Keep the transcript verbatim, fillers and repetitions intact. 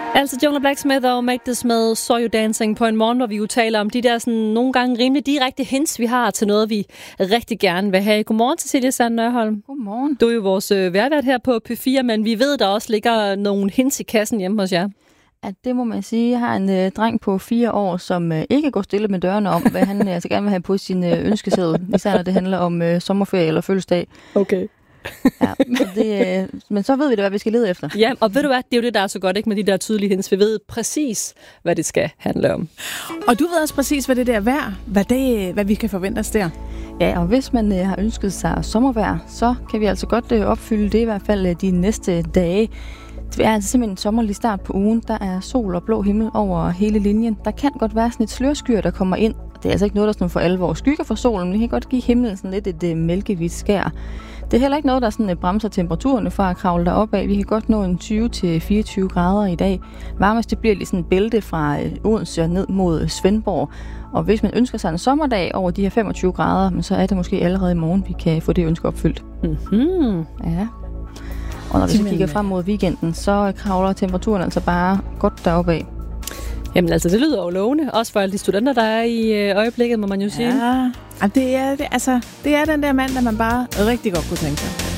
Altså Jonah Blacksmith og Make This med Saw You Dancing på en morgen, hvor vi jo taler om de der sådan nogle gange rimelig direkte hints, vi har til noget, vi rigtig gerne vil have. Godmorgen, Cecilie Sand Nørholm. Godmorgen. Du er jo vores øh, værvært her på P fire, men vi ved, der også ligger nogle hints i kassen hjemme hos jer. Ja, det må man sige. Jeg har en øh, dreng på fire år, som øh, ikke går stille med dørene om, hvad han øh, altså gerne vil have på sin øh, ønskeseddel, især når det handler om øh, sommerferie eller fødselsdag. Okay. Ja, så det, øh, men så ved vi da, hvad vi skal lede efter. Ja, og ved du hvad, det er jo det, der er så godt, ikke, med de der tydelige hints. Vi ved præcis, hvad det skal handle om. Og du ved også præcis, hvad det der er værd, hvad, det, hvad vi kan forvente os der. Ja, og hvis man øh, har ønsket sig sommervejr, så kan vi altså godt øh, opfylde det i hvert fald øh, de næste dage. Det er altså simpelthen en sommerlig start på ugen. Der er sol og blå himmel over hele linjen. Der kan godt være sådan et slørskyr, der kommer ind. Det er altså ikke noget, der sådan for alvor skygger for solen, men det kan godt give himlen sådan lidt et, et mælkehvidt skær. Det er heller ikke noget, der sådan bremser temperaturerne fra at kravle derop af. Vi kan godt nå en tyve til fireogtyve grader i dag. Varmest det bliver lige sådan en bælte fra Odense ned mod Svendborg. Og hvis man ønsker sig en sommerdag over de her femogtyve grader, så er det måske allerede i morgen, vi kan få det ønske opfyldt. Mm-hmm. Ja. Og når vi så kigger frem mod weekenden, så kravler temperaturen altså bare godt deroppe af. Jamen altså, det lyder jo lovende. Også for alle de studenter, der er i øjeblikket, må man jo sige. Ja, det er, det, altså, det er den der mand, der man bare rigtig godt kunne tænke sig.